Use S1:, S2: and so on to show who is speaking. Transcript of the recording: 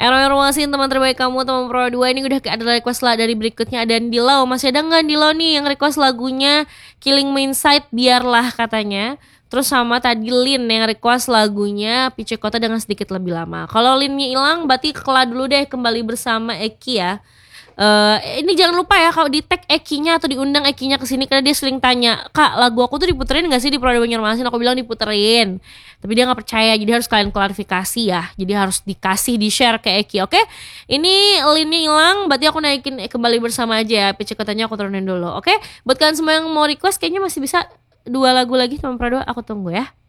S1: Wasin teman terbaik kamu, teman Pro 2 ini udah ada request lah dari berikutnya ada Dilau. Masih ada nggak Dilau nih yang request lagunya Killing Me Inside biarlah katanya. Terus sama tadi Lin yang request lagunya Pice Kota dengan sedikit lebih lama. Kalau Linnya hilang berarti kelar dulu deh kembali bersama Eki ya. Ini jangan lupa ya kalau di tag Ekinya atau diundang Ekinya ke sini karena dia sering tanya, "Kak, lagu aku tuh diputerin enggak sih di Pro Banjarmasin?" Aku bilang diputerin. Tapi dia enggak percaya, jadi harus kalian klarifikasi ya. Jadi harus dikasih di-share ke Eki, oke? Ini linknya hilang, berarti aku naikin kembali bersama aja ya. PC katanya aku turunin dulu, oke? Buat kalian semua yang mau request kayaknya masih bisa 2 lagu lagi sama Pro 2, aku tunggu ya.